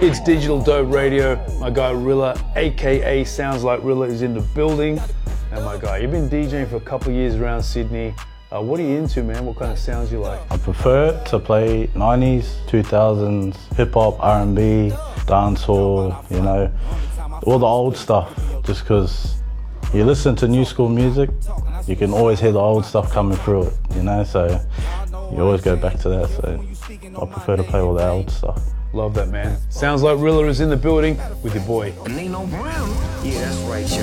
It's Digital Dope Radio. My guy Rilla, aka Sounds Like Rilla, is in the building. And my guy, you've been DJing for a couple of years around Sydney. What are you into, man? What kind of sounds you like? I prefer to play 90s, 2000s, hip-hop, R&B, dancehall, you know, all the old stuff. Just because you listen to new school music, you can always hear the old stuff coming through it, you know, so you always go back to that. So I prefer to play all the old stuff. Love that, man. Sounds Like Rilla is in the building with your boy. Nino Brown. Yeah, that's right, yo.